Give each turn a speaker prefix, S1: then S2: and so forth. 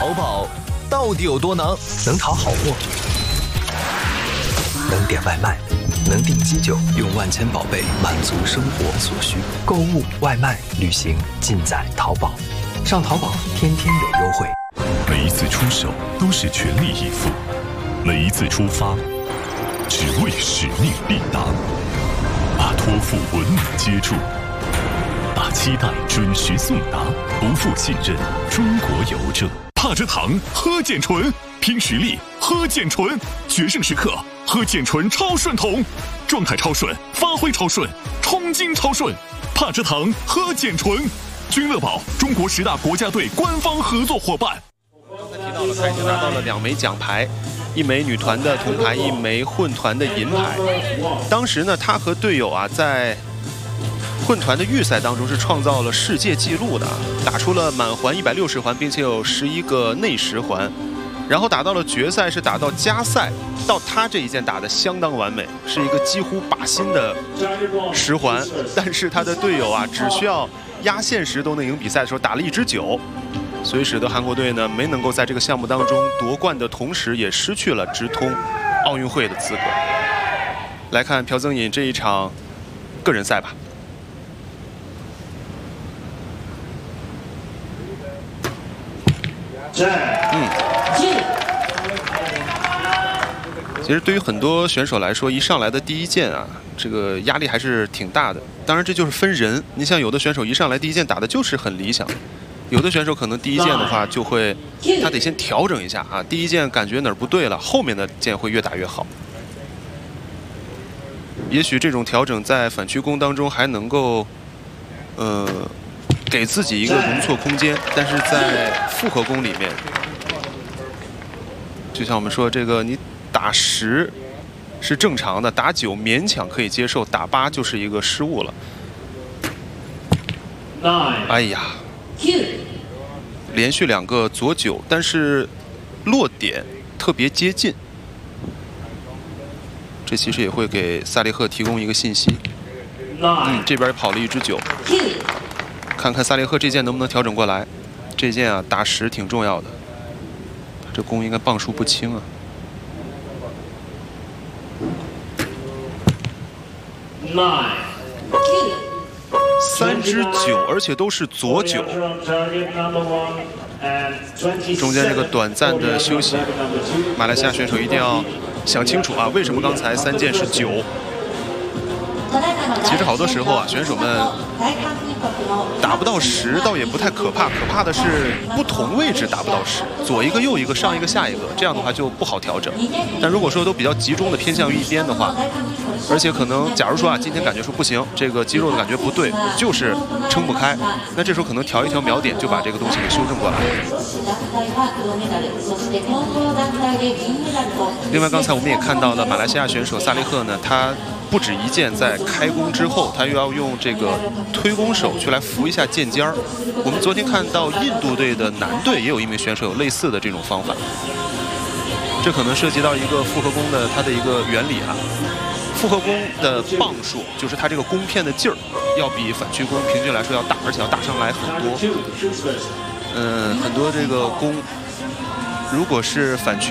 S1: 淘宝到底有多能？能淘好货，能点外卖，能订机酒，用万千宝贝满足生活所需。购物、外卖、旅行尽在淘宝。上淘宝，天天有优惠。
S2: 每一次出手都是全力以赴，每一次出发只为使命必达。把托付稳稳接住，把期待准时送达，不负信任。中国邮政。帕芝堂喝碱醇，拼实力喝碱醇，决胜时刻喝碱醇超顺桶，状态超顺，发挥超顺，冲劲超顺。帕芝堂喝碱醇，君乐宝中国10大国家队官方合作伙伴。
S3: 刚才提到了，他已经拿到了2枚奖牌，1枚女团的铜牌，1枚混团的银牌。当时呢，他和队友啊在混团的预赛当中是创造了世界纪录的，打出了满环160环，并且有11个内10环，然后打到了决赛，是打到加赛，到他这一件打得相当完美，是一个几乎靶心的10环，但是他的队友啊只需要压线时都能赢比赛的时候打了1支9，所以使得韩国队呢没能够在这个项目当中夺冠的同时，也失去了直通奥运会的资格。来看朴增尹这一场个人赛吧。其实对于很多选手来说，一上来的第一件啊，这个压力还是挺大的。当然，这就是分人。你像有的选手一上来第一件打的就是很理想，有的选手可能第一件的话就会，他得先调整一下啊，第一件感觉哪儿不对了，后面的件会越打越好。也许这种调整在反曲弓当中还能够，给自己一个容错空间，但是在复合弓里面，就像我们说，这个你打10是正常的，打9勉强可以接受，打8就是一个失误了。哎呀，连续2个左9，但是落点特别接近，这其实也会给萨利赫提供一个信息。这边跑了1支9。看看萨利赫这件能不能调整过来，这件啊打10挺重要的，这弓应该磅数不轻啊。3支9，而且都是左9。中间这个短暂的休息，马来西亚选手一定要想清楚啊，为什么刚才3件是9？其实好多时候啊，选手们打不到10，倒也不太可怕，可怕的是不同位置打不到10，左一个右一个，上一个下一个，这样的话就不好调整。但如果说都比较集中的偏向于一边的话，而且可能假如说啊，今天感觉说不行，这个肌肉的感觉不对，就是撑不开，那这时候可能调一调瞄点，就把这个东西给修正过来。另外，刚才我们也看到了马来西亚选手萨利赫呢，他不止一件在开弓之后，他又要用这个推弓手去来扶一下剑尖儿。我们昨天看到印度队的男队也有一名选手有类似的这种方法，这可能涉及到一个复合弓的它的一个原理啊。复合弓的磅数就是它这个弓片的劲儿，要比反曲弓平均来说要大，而且要大上来很多。很多这个弓，如果是反曲